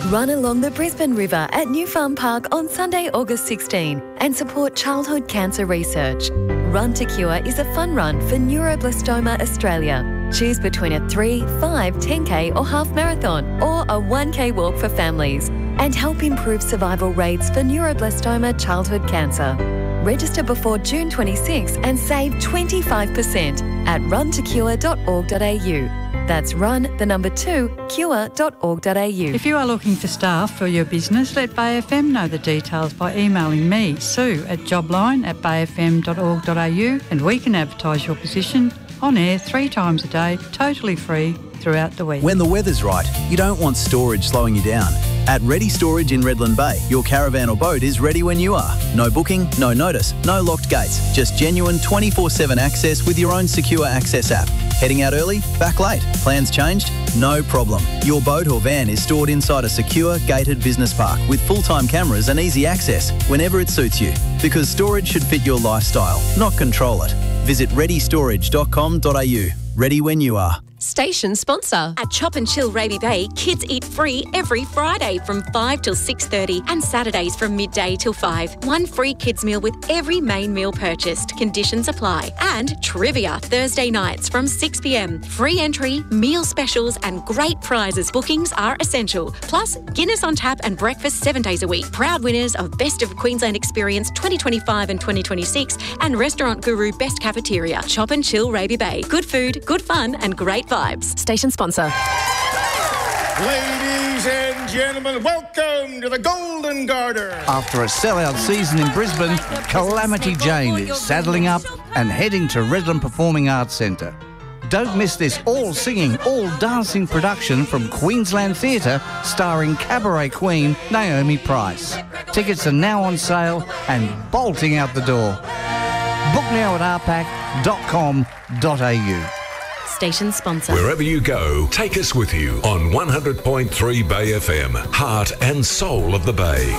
Run along the Brisbane River at New Farm Park on Sunday, August 16 and support childhood cancer research. Run to Cure is a fun run for Neuroblastoma Australia. Choose between a 3, 5, 10k or half marathon or a 1k walk for families and help improve survival rates for neuroblastoma childhood cancer. Register before June 26 and save 25% at runtocure.org.au. That's cure.org.au. If you are looking for staff for your business, let Bay FM know the details by emailing me, Sue, at jobline@bayfm.org.au, and we can advertise your position on air 3 times a day, totally free throughout the week. When the weather's right, you don't want storage slowing you down. At Ready Storage in Redland Bay, your caravan or boat is ready when you are. No booking, no notice, no locked gates. Just genuine 24/7 access with your own secure access app. Heading out early? Back late? Plans changed? No problem. Your boat or van is stored inside a secure, gated business park with full-time cameras and easy access whenever it suits you. Because storage should fit your lifestyle, not control it. Visit readystorage.com.au. Ready when you are. Station sponsor. At Chop and Chill Raby Bay, kids eat free every Friday from 5 till 6:30 and Saturdays from midday till 5. 1 free kids meal with every main meal purchased. Conditions apply. And trivia Thursday nights from 6 p.m. Free entry, meal specials and great prizes. Bookings are essential. Plus, Guinness on tap and breakfast 7 days a week. Proud winners of Best of Queensland Experience 2025 and 2026 and Restaurant Guru Best Cafeteria. Chop and Chill Raby Bay. Good food, good fun and great vibes. Station sponsor. Ladies and gentlemen, welcome to the Golden Garter. After a sellout season in Brisbane, Calamity Jane is saddling up and heading to Redland Performing Arts Centre. Don't miss this all-singing, all-dancing production from Queensland Theatre starring cabaret queen Naomi Price. Tickets are now on sale and bolting out the door. Book now at rpac.com.au. Station sponsor. Wherever you go, take us with you on 100.3 Bay FM, heart and soul of the Bay.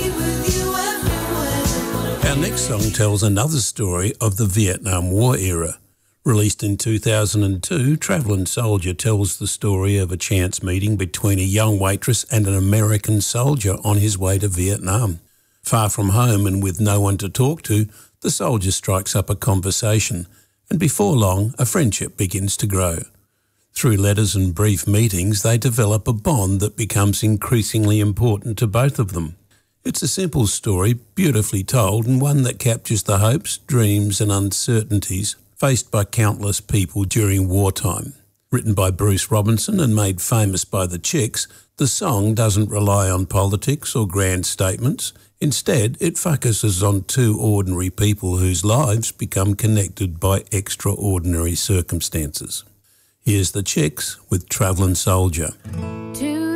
Our next song tells another story of the Vietnam War era. Released in 2002, Travelling Soldier tells the story of a chance meeting between a young waitress and an American soldier on his way to Vietnam. Far from home and with no one to talk to, the soldier strikes up a conversation, and before long, a friendship begins to grow. Through letters and brief meetings, they develop a bond that becomes increasingly important to both of them. It's a simple story, beautifully told, and one that captures the hopes, dreams and uncertainties faced by countless people during wartime. Written by Bruce Robinson and made famous by the Chicks, the song doesn't rely on politics or grand statements. Instead, it focuses on 2 ordinary people whose lives become connected by extraordinary circumstances. Here's the Chicks with Travelling Soldier.